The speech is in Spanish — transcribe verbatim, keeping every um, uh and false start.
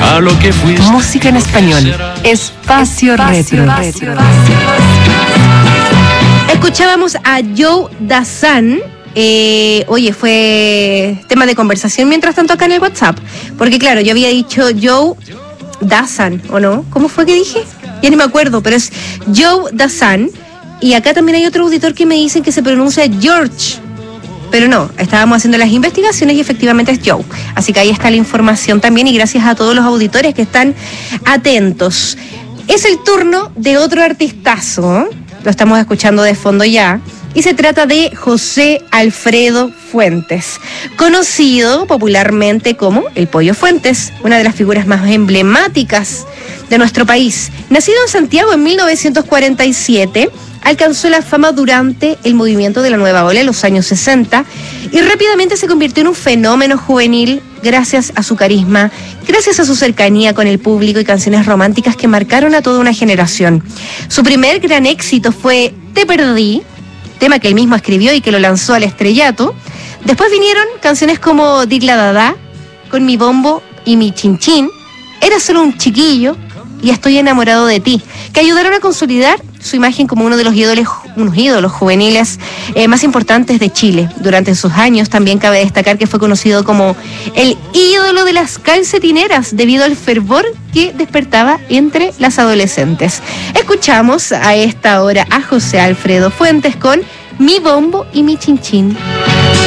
a lo que fuiste. Música en español. Espacio, Espacio Retro. Retro. Escuchábamos a Joe Dassin. Eh, oye, fue tema de conversación mientras tanto acá en el WhatsApp. Porque claro, yo había dicho Joe Dassin, ¿o no? ¿Cómo fue que dije? Ya ni me acuerdo, pero es Joe Dassin. Y acá también hay otro auditor que me dicen que se pronuncia George. Pero no, estábamos haciendo las investigaciones y efectivamente es Joe. Así que ahí está la información también y gracias a todos los auditores que están atentos. Es el turno de otro artistazo, ¿eh? Lo estamos escuchando de fondo ya. Y se trata de José Alfredo Fuentes, conocido popularmente como el Pollo Fuentes, una de las figuras más emblemáticas de nuestro país. Nacido en Santiago en mil novecientos cuarenta y siete, alcanzó la fama durante el movimiento de la Nueva Ola en los años sesenta y rápidamente se convirtió en un fenómeno juvenil gracias a su carisma, gracias a su cercanía con el público y canciones románticas que marcaron a toda una generación. Su primer gran éxito fue Te Perdí, tema que él mismo escribió y que lo lanzó al estrellato. Después vinieron canciones como Digla Dada, Con mi bombo y mi chinchín, Era solo un chiquillo y Estoy enamorado de ti, que ayudaron a consolidar su imagen como uno de los ídolos, unos ídolos juveniles eh, más importantes de Chile. Durante sus años también cabe destacar que fue conocido como el ídolo de las calcetineras debido al fervor que despertaba entre las adolescentes. Escuchamos a esta hora a José Alfredo Fuentes con Mi bombo y mi chinchín.